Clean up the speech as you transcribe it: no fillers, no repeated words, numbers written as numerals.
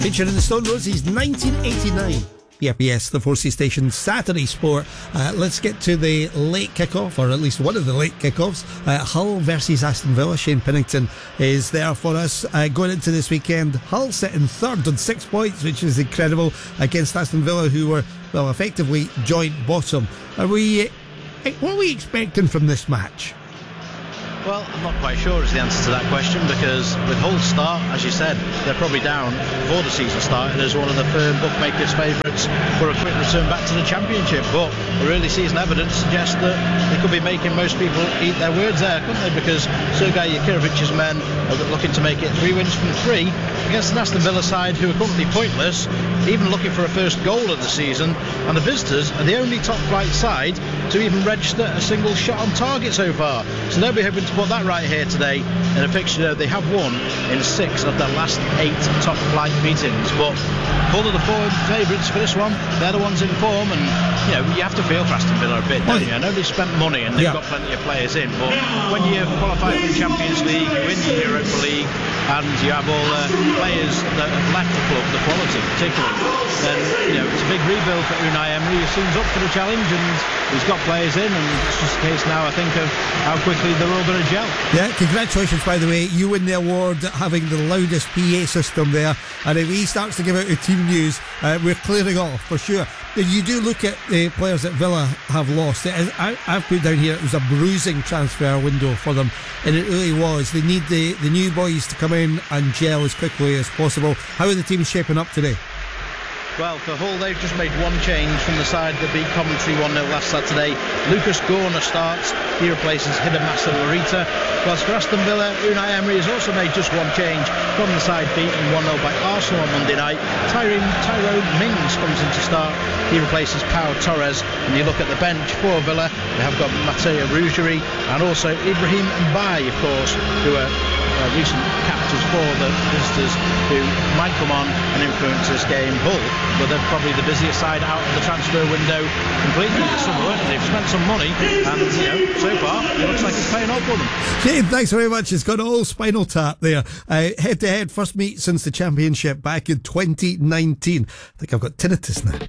Featuring the Stone Roses 1989. PRPS, the 4C station, Saturday Sport. Let's get to the late kickoff, or at least one of the late kickoffs. Hull versus Aston Villa. Shane Pennington is there for us. Going into this weekend, Hull sitting third on 6 points, which is incredible, against Aston Villa, who were, well, effectively joint bottom. What are we expecting from this match? Well, I'm not quite sure is the answer to that question, because with Hull's start, as you said, they're probably down before the season started as one of the firm bookmakers' favourites for a quick return back to the Championship. But early season evidence suggests that they could be making most people eat their words there, couldn't they? Because Sergei Yakirovic's men are looking to make it 3 wins from 3 against an Aston Villa side who are currently pointless, even looking for a first goal of the season. And the visitors are the only top-flight side to even register a single shot on target so far. So they'll be hoping to put that right here today in a fixture they have won in 6 of their last 8 top flight meetings. But Hull are the form favourites for this one. They're the ones in form, and you have to feel for Aston Villa a bit, don't you? I know they've spent money and they've got plenty of players in, but when you qualify for the Champions League, you win the Europa League, and you have all the players that have left the club, the quality particularly, then it's a big rebuild for Unai Emery. He seems up for the challenge, and he's got players in, and it's just a case now, I think, of how quickly they're all going to gel. Yeah, congratulations, by the way. You win the award having the loudest PA system there, and if he starts to give out the team news, we're clearing off for sure. You do look at the players that Villa have lost. I've put down here, it was a bruising transfer window for them, and it really was. They need the new boys to come in and gel as quickly as possible. How are the teams shaping up today? Well, for Hull, they've just made one change from the side that beat Coventry 1-0 last Saturday. Lucas Gorner starts. He replaces Hidemasa Morita. Whilst for Aston Villa, Unai Emery has also made just one change from the side beaten 1-0 by Arsenal on Monday night. Tyrone Mings comes in to start. He replaces Pau Torres. And you look at the bench for Villa, they have got Matteo Ruggieri and also Ibrahim Mbaye, of course, who are recent captors for the visitors, who might come on and influence this game. Hull, but they're probably the busiest side out of the transfer window completely this summer. They've spent some money, and so far it looks like it's paying off for them. Shane, thanks very much. It's got all Spinal Tap there. Head to head, first meet since the Championship back in 2019. I think I've got tinnitus now.